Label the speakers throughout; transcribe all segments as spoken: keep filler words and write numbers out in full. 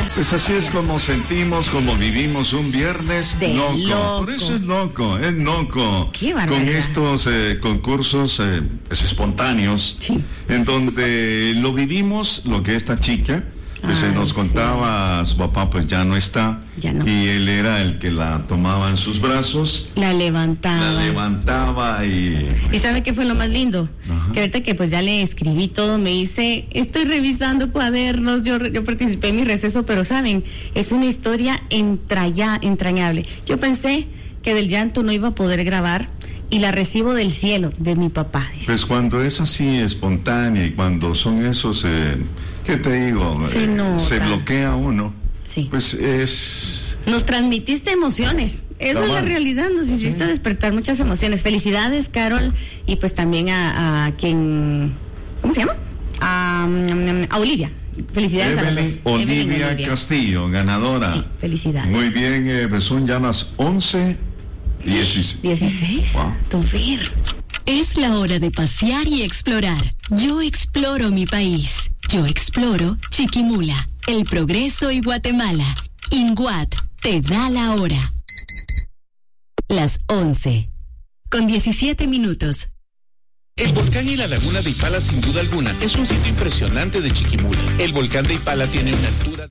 Speaker 1: día.
Speaker 2: Pues así es como sentimos, como vivimos un viernes
Speaker 1: De
Speaker 2: loco.
Speaker 1: loco.
Speaker 2: Por eso es loco, es loco.
Speaker 1: Qué barbaridad.
Speaker 2: Con estos eh, concursos eh, pues, espontáneos,
Speaker 1: Sí.
Speaker 2: en donde lo vivimos, lo que esta chica, pues
Speaker 1: Ay,
Speaker 2: se nos
Speaker 1: sí.
Speaker 2: contaba, su papá pues ya no está.
Speaker 1: Ya no.
Speaker 2: Y él era el que la tomaba en sus brazos,
Speaker 1: La levantaba.
Speaker 2: la levantaba y...
Speaker 1: ¿Y sabe qué fue lo más lindo?
Speaker 2: Ajá.
Speaker 1: Que ahorita que pues ya le escribí todo, me dice, estoy revisando cuadernos, yo, yo participé en mi receso, pero saben, es una historia entraña, entrañable. Yo pensé que del llanto no iba a poder grabar y la recibo del cielo, de mi papá. Dice.
Speaker 2: Pues cuando es así espontánea y cuando son esos, eh, ¿qué te digo?
Speaker 1: Se
Speaker 2: Eh,
Speaker 1: nota.
Speaker 2: se bloquea uno.
Speaker 1: Sí.
Speaker 2: Pues es...
Speaker 1: Nos transmitiste emociones, esa
Speaker 2: No,
Speaker 1: es la
Speaker 2: man.
Speaker 1: realidad, nos hiciste despertar muchas emociones. Felicidades, Carol, y pues también a, a quien, ¿cómo se llama? A, mm, a Olivia. Felicidades a las
Speaker 2: Evelyn
Speaker 1: dos.
Speaker 2: Olivia,
Speaker 1: Evelyn Olivia.
Speaker 2: Castillo, ganadora.
Speaker 1: Sí, felicidades.
Speaker 2: Muy bien, eh, pues son ya las once dieciséis.
Speaker 1: dieciséis.
Speaker 2: Wow.
Speaker 1: Tu ver.
Speaker 3: Es la hora de pasear y explorar. Yo exploro mi país. Yo exploro Chiquimula, El Progreso y Guatemala. INGUAT te da la hora. Las once. Con diecisiete minutos.
Speaker 4: El volcán y la laguna de Ipala, sin duda alguna, es un sitio impresionante de Chiquimula. El volcán de Ipala tiene una altura...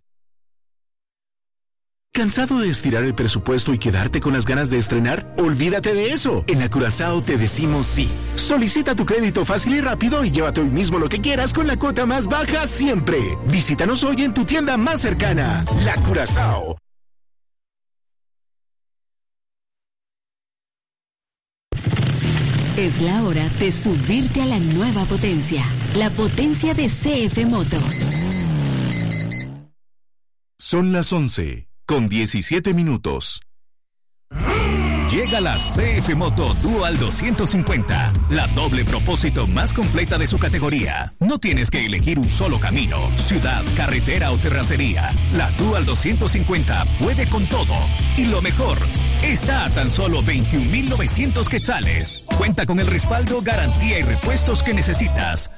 Speaker 5: ¿Cansado de estirar el presupuesto y quedarte con las ganas de estrenar? Olvídate de eso. En la Curazao te decimos sí. Solicita tu crédito fácil y rápido y llévate hoy mismo lo que quieras con la cuota más baja siempre. Visítanos hoy en tu tienda más cercana. La Curazao.
Speaker 3: Es la hora de subirte a la nueva potencia. La potencia de C F Moto.
Speaker 6: Son las once, con diecisiete minutos.
Speaker 7: Llega la C F Moto Dual doscientos cincuenta, la doble propósito más completa de su categoría. No tienes que elegir un solo camino, ciudad, carretera o terracería. La Dual doscientos cincuenta puede con todo. Y lo mejor, está a tan solo veintiún mil novecientos quetzales. Cuenta con el respaldo, garantía y repuestos que necesitas.